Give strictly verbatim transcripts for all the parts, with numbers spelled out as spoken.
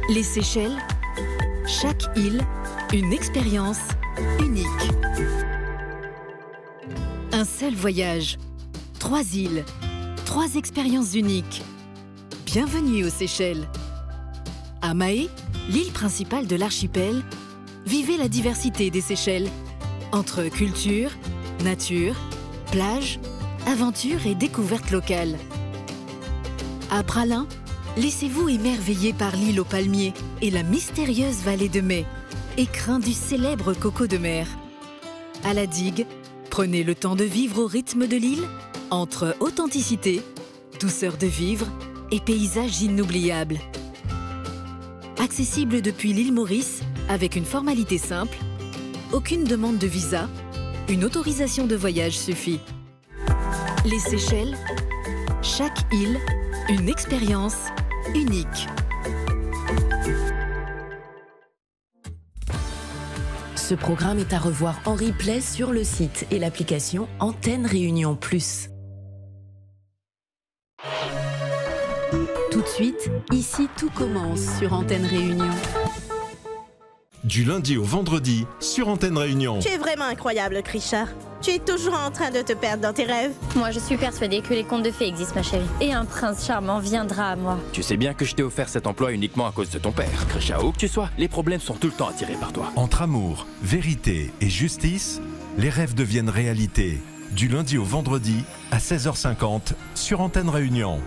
Les Seychelles, chaque île, une expérience unique. Un seul voyage, trois îles, trois expériences uniques. Bienvenue aux Seychelles. À Mahé, l'île principale de l'archipel, vivez la diversité des Seychelles, entre culture, nature, plage, aventure et découvertes locales. À Pralin, laissez-vous émerveiller par l'île aux palmiers et la mystérieuse vallée de Mai, écrin du célèbre coco de mer. À la digue, prenez le temps de vivre au rythme de l'île, entre authenticité, douceur de vivre et paysages inoubliables. Accessible depuis l'île Maurice, avec une formalité simple, aucune demande de visa, une autorisation de voyage suffit. Les Seychelles, chaque île, une expérience unique. Ce programme est à revoir en replay sur le site et l'application Antenne Réunion Plus. Tout de suite, ici tout commence sur Antenne Réunion. Du lundi au vendredi sur Antenne Réunion. Tu es vraiment incroyable, Krisha. Tu es toujours en train de te perdre dans tes rêves. Moi, je suis persuadée que les contes de fées existent, ma chérie. Et un prince charmant viendra à moi. Tu sais bien que je t'ai offert cet emploi uniquement à cause de ton père. Krisha, où que tu sois, les problèmes sont tout le temps attirés par toi. Entre amour, vérité et justice, les rêves deviennent réalité. Du lundi au vendredi à seize heures cinquante sur Antenne Réunion.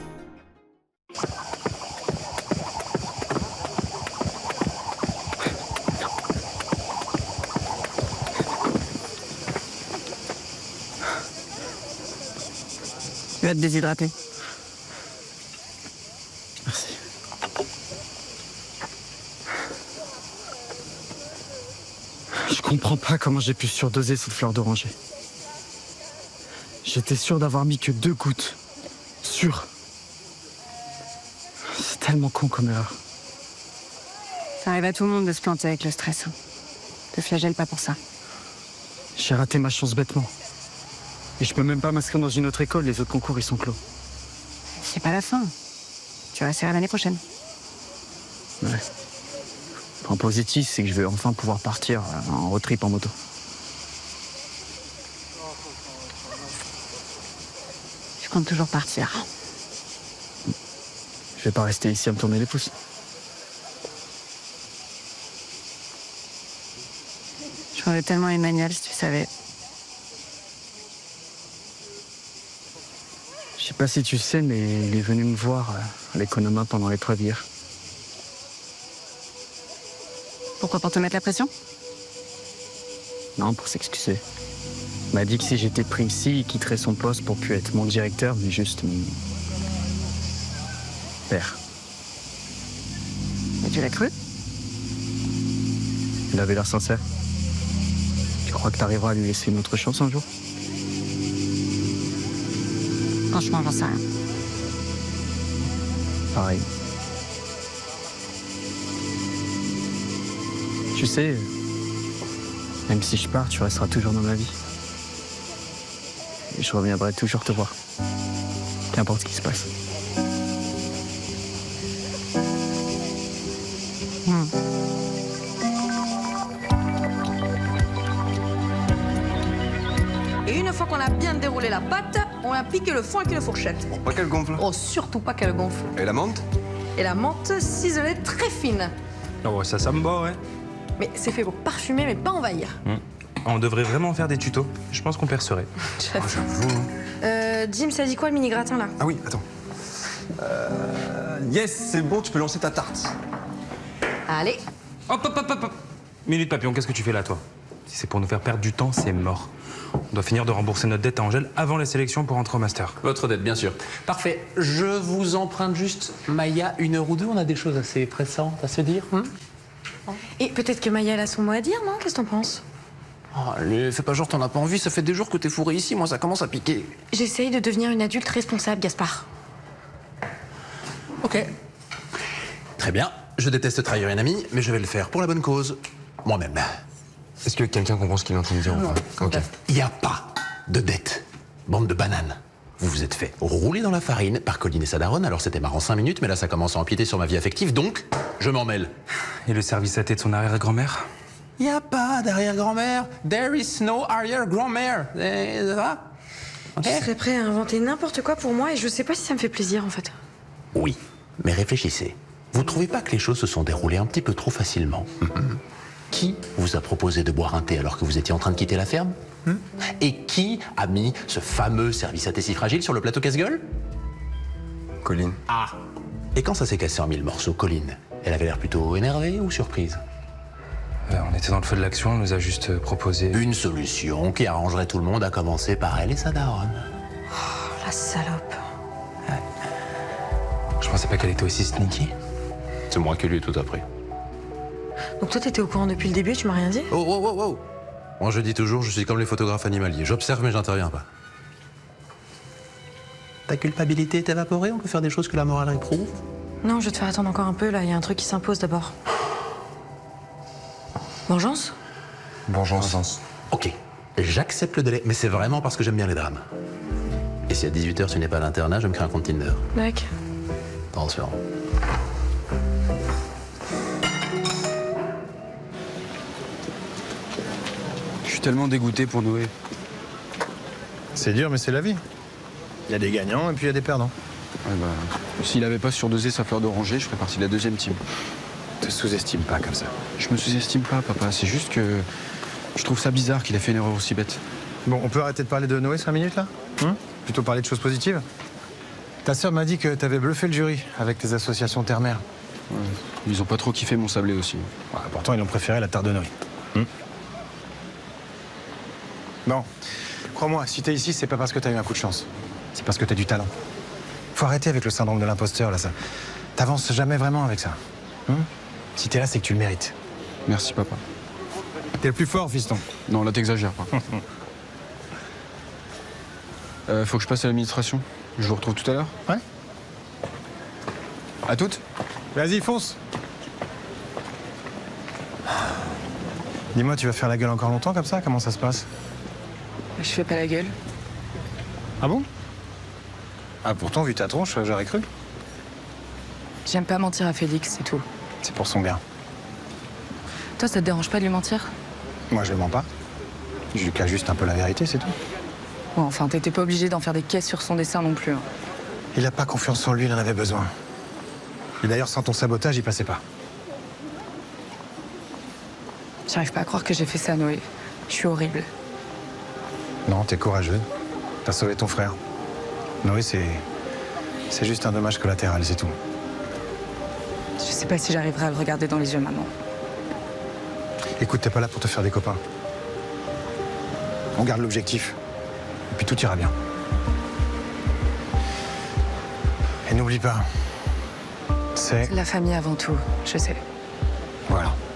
Tu vas te déshydrater. Merci. Je comprends pas comment j'ai pu surdoser cette fleur d'oranger. J'étais sûr d'avoir mis que deux gouttes. Sûr. C'est tellement con comme erreur. Ça arrive à tout le monde de se planter avec le stress. Te flagelle pas pour ça. J'ai raté ma chance bêtement. Et je peux même pas m'inscrire dans une autre école, les autres concours ils sont clos. C'est pas la fin. Tu resteras l'année prochaine. Ouais. Le point positif, c'est que je vais enfin pouvoir partir en road trip en moto. Je compte toujours partir. Je vais pas rester ici à me tourner les pouces. Je vendais tellement à Emmanuel, si tu savais. Je sais pas si tu sais, mais il est venu me voir à l'Economa pendant l'épreuve hier. Pourquoi, pour te mettre la pression? Non, pour s'excuser. Il m'a dit que si j'étais pris ici, il quitterait son poste pour plus être mon directeur, mais juste mon père. Et tu l'as cru? Il avait l'air sincère. Tu crois que t'arriveras à lui laisser une autre chance un jour? Franchement, j'en sais rien. Pareil. Tu sais, même si je pars, tu resteras toujours dans ma vie. Et je reviendrai toujours te voir. Qu'importe ce qui se passe. Hmm. Et une fois qu'on a bien déroulé la pâte, on a piqué le foin avec une fourchette. Bon, pas qu'elle gonfle. Oh, surtout pas qu'elle gonfle. Et la menthe? Et la menthe ciselée très fine. Oh ouais, ça, ça me bat, ouais. Mais c'est fait pour parfumer, mais pas envahir. Mmh. On devrait vraiment faire des tutos. Je pense qu'on percerait. Oh, j'avoue. Euh, Jim, ça dit quoi le mini gratin là? Ah oui, attends. Euh... Yes, c'est bon, tu peux lancer ta tarte. Allez. Hop, hop, hop, hop, hop. Minute Papillon, qu'est-ce que tu fais là, toi? Si c'est pour nous faire perdre du temps, c'est mort. On doit finir de rembourser notre dette à Angèle avant la sélection pour rentrer au master. Votre dette, bien sûr. Parfait. Je vous emprunte juste, Maya, une heure ou deux. On a des choses assez pressantes à se dire. Hein? Et peut-être que Maya elle a son mot à dire, non? Qu'est-ce que t'en penses? Oh, allez, fais pas genre t'en as pas envie. Ça fait des jours que t'es fourré ici. Moi, ça commence à piquer. J'essaye de devenir une adulte responsable, Gaspard. Ok. Très bien. Je déteste trahir une amie, mais je vais le faire pour la bonne cause. Moi-même. Est-ce que quelqu'un comprend ce qu'il est en train de dire? Non, enfin non. Ok. Il n'y a pas de dette. Bande de bananes. vous vous êtes fait rouler dans la farine par Colline et sa daronne. Alors c'était marrant cinq minutes, mais là ça commence à empiéter sur ma vie affective, donc je m'en mêle. Et le service à thé de son arrière-grand-mère? Y a pas d'arrière-grand-mère. There is no arrière-grand-mère. Eh, ça va? Ok. Tu serais prêt à inventer n'importe quoi pour moi et je sais pas si ça me fait plaisir en fait. Oui, mais réfléchissez. Vous trouvez pas que les choses se sont déroulées un petit peu trop facilement? Qui vous a proposé de boire un thé alors que vous étiez en train de quitter la ferme? hmm Et qui a mis ce fameux service à thé si fragile sur le plateau casse-gueule? Colline. Ah. Et quand ça s'est cassé en mille morceaux, Colline, elle avait l'air plutôt énervée ou surprise? euh, On était dans le feu de l'action, elle nous a juste proposé... Une solution qui arrangerait tout le monde, à commencer par elle et sa daronne. Oh, la salope. Ouais. Je pensais pas qu'elle était aussi sneaky. C'est moi qui lui ai tout appris. Donc toi t'étais au courant depuis le début, tu m'as rien dit? Oh, oh, oh, oh. Moi je dis toujours, je suis comme les photographes animaliers. J'observe mais j'interviens pas. Ta culpabilité est évaporée, on peut faire des choses que la morale réprouve? Non, je vais te faire attendre encore un peu là, il y a un truc qui s'impose d'abord. Vengeance? Vengeance. Ok, j'accepte le délai, mais c'est vraiment parce que j'aime bien les drames. Et si à dix-huit heures tu n'es pas à l'internat, je me crée un compte Tinder. Mec. Attention. Je suis tellement dégoûté pour Noé. C'est dur, mais c'est la vie. Il y a des gagnants et puis il y a des perdants. Ouais, bah, s'il avait pas surdosé sa fleur d'oranger, je ferais partie de la deuxième team. Te sous-estime pas comme ça. Je me sous-estime pas, papa. C'est juste que je trouve ça bizarre qu'il a fait une erreur aussi bête. Bon, on peut arrêter de parler de Noé cinq minutes là hein? Plutôt parler de choses positives. Ta sœur m'a dit que t'avais bluffé le jury avec tes associations terre-mère. Ouais, ils ont pas trop kiffé mon sablé aussi. Ouais, pourtant, ils ont préféré la tarte de Noé. Hum Bon, crois-moi, si t'es ici, c'est pas parce que t'as eu un coup de chance. C'est parce que t'as du talent. Faut arrêter avec le syndrome de l'imposteur, là, ça. T'avances jamais vraiment avec ça. Hum si t'es là, c'est que tu le mérites. Merci, papa. T'es le plus fort, fiston. Non, là, t'exagères pas. euh, faut que je passe à l'administration. Je vous retrouve tout à l'heure? Ouais. À toutes? Vas-y, fonce. Dis-moi, tu vas faire la gueule encore longtemps comme ça? Comment ça se passe? Je fais pas la gueule. Ah bon? Ah, pourtant, vu ta tronche, j'aurais cru. J'aime pas mentir à Félix, c'est tout. C'est pour son bien. Toi, ça te dérange pas de lui mentir? Moi, je mens pas. Je lui cache juste un peu la vérité, c'est tout. Bon, enfin, t'étais pas obligé d'en faire des caisses sur son dessin non plus. Hein. Il a pas confiance en lui, il en avait besoin. Et d'ailleurs, sans ton sabotage, il passait pas. J'arrive pas à croire que j'ai fait ça, Noé. Je suis horrible. Non, t'es courageux. T'as sauvé ton frère. Noé, c'est... c'est juste un dommage collatéral, c'est tout. Je sais pas si j'arriverai à le regarder dans les yeux, maman. Écoute, t'es pas là pour te faire des copains. On garde l'objectif. Et puis tout ira bien. Et n'oublie pas, c'est... La famille avant tout, je sais. Voilà.